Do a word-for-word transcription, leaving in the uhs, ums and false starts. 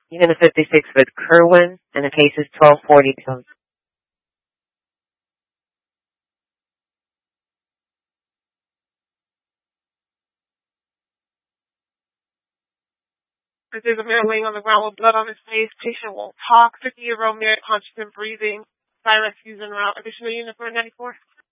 Unit fifty-six with Kerwin, and the case is twelve forty-two. There's a man laying on the ground with blood on his face. Patient won't talk. fifty-year-old male, conscious and breathing. Fire rescues en route. Additional unit for ninety-four.